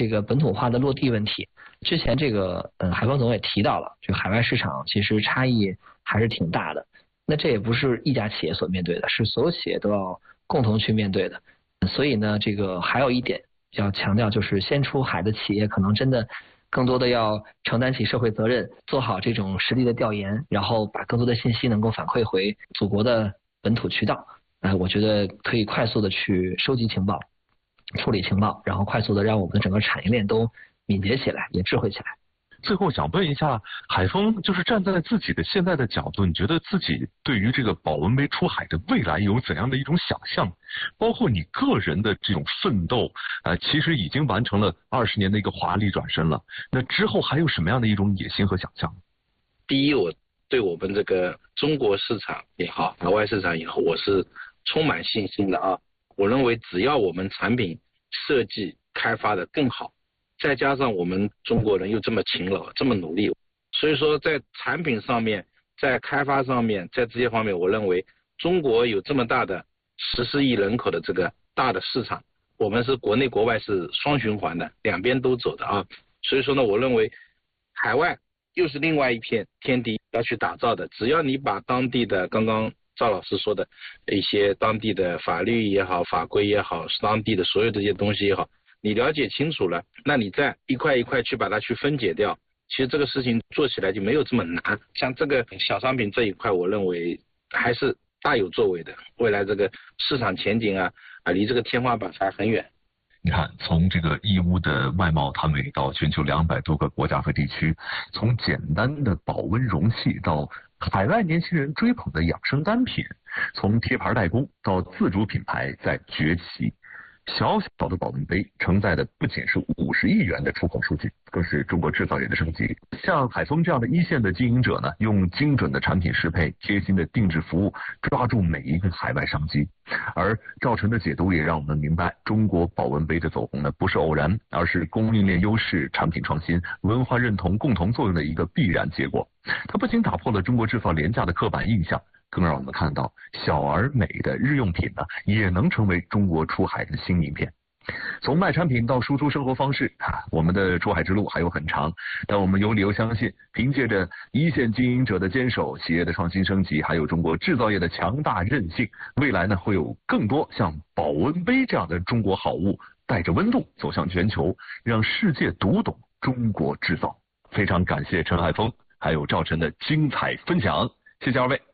这个本土化的落地问题。之前这个海峰总也提到了，这个海外市场其实差异还是挺大的。那这也不是一家企业所面对的，是所有企业都要共同去面对的。所以呢，这个还有一点要强调，就是先出海的企业可能真的更多的要承担起社会责任，做好这种实地的调研，然后把更多的信息能够反馈回祖国的本土渠道。我觉得可以快速的去收集情报、处理情报，然后快速的让我们的整个产业链都敏捷起来，也智慧起来。 最后想问一下，海峰就是站在自己的现在的角度，你觉得自己对于这个保温杯出海的未来有怎样的一种想象？包括你个人的这种奋斗，其实已经完成了20年的一个华丽转身了。那之后还有什么样的一种野心和想象？ 第一，我对我们这个中国市场也好，海外市场也好，我是充满信心的啊。我认为只要我们产品设计开发的更好，再加上我们中国人又这么勤劳这么努力，所以说在产品上面，在开发上面，在这些方面，我认为中国有这么大的14亿人口的这个大的市场，我们是国内国外是双循环的，两边都走的啊。所以说呢，我认为海外又是另外一片天地要去打造的。只要你把当地的刚刚赵老师说的一些当地的法律也好，法规也好，当地的所有这些东西也好，你了解清楚了，那你再一块一块去把它去分解掉，其实这个事情做起来就没有这么难。像这个小商品这一块，我认为还是大有作为的，未来这个市场前景离这个天花板还很远。 你看，从这个义乌的外贸摊位到全球200多个国家和地区，从简单的保温容器到海外年轻人追捧的养生单品，从贴牌代工到自主品牌在崛起。小小的保温杯承载的不仅是50亿元的出口数据，更是中国制造业的升级。像海峰这样的一线的经营者呢，用精准的产品适配、贴心的定制服务，抓住每一个海外商机。而赵晨的解读也让我们明白，中国保温杯的走红呢，不是偶然，而是供应链优势、产品创新、文化认同共同作用的一个必然结果。它不仅打破了中国制造廉价的刻板印象，更让我们看到小而美的日用品呢，也能成为中国出海的新名片。从卖产品到输出生活方式我们的出海之路还有很长，但我们有理由相信，凭借着一线经营者的坚守、企业的创新升级，还有中国制造业的强大韧性，未来呢会有更多像保温杯这样的中国好物带着温度走向全球，让世界读懂中国制造。非常感谢陈海峰还有赵晨的精彩分享，谢谢二位。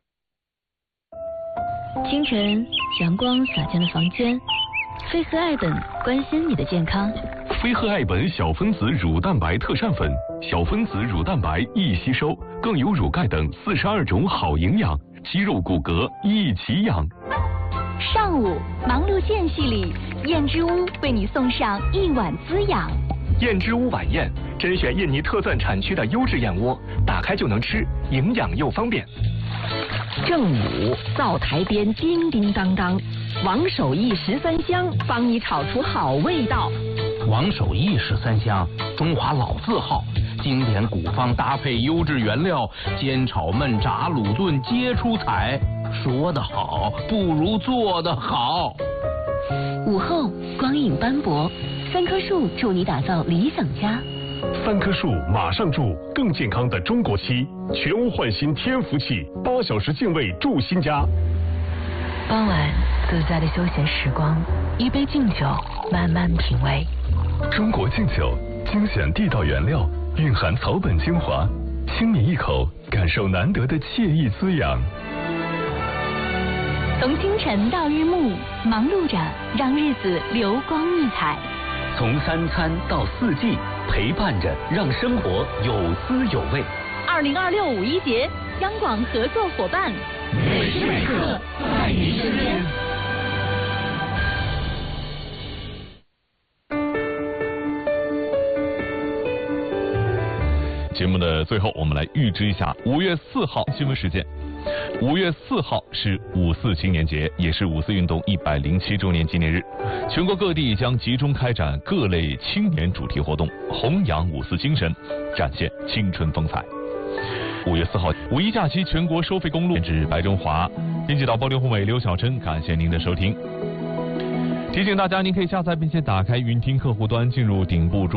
清晨，阳光洒进了房间，飞鹤爱本关心你的健康。 飞鹤爱本小分子乳蛋白特膳粉，小分子乳蛋白易吸收，更有乳钙等42种好营养，肌肉骨骼一起养。 上午忙碌间隙里，燕之屋为你送上一碗滋养。 燕之屋晚宴，甄选印尼特赞产区的优质燕窝，打开就能吃，营养又方便。 正午灶台边叮叮当当，王守义13香帮你炒出好味道。 王守义13香，中华老字号，经典古方搭配优质原料，煎炒焖炸卤炖皆出彩。说得好，不如做得好。 午后光影斑驳，3棵树助你打造理想家。 3棵树马上住更健康的中国漆，全屋焕新天福气，8小时净味住新家。 傍晚自在的休闲时光，一杯敬酒，慢慢品味。 中国敬酒，精选地道原料，蕴含草本精华，轻抿一口，感受难得的惬意滋养。 从清晨到日暮，忙碌着让日子流光溢彩。 从3餐到4季，陪伴着让生活有滋有味。 2026五一节，央广合作伙伴， 每时每刻在您身边。节目的最后，我们来预知一下5月4号新闻事件。5月4号是5·4青年节，也是5·4运动107周年纪念日。全国各地将集中开展各类青年主题活动，弘扬5·4精神，展现青春风采。5月4号，五一假期全国收费公路至白中华。编辑导播刘宏伟、刘小珍，感谢您的收听。提醒大家，您可以下载并且打开云听客户端，进入顶部